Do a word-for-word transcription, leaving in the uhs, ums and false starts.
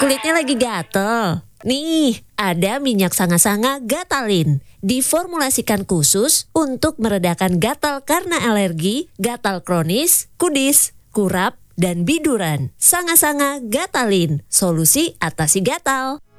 Kulitnya lagi gatel. Nih, ada minyak sanga-sanga Gatalin. Diformulasikan khusus untuk meredakan gatal karena alergi, gatal kronis, kudis, kurap, dan biduran. Sanga-sanga Gatalin, solusi atasi gatal.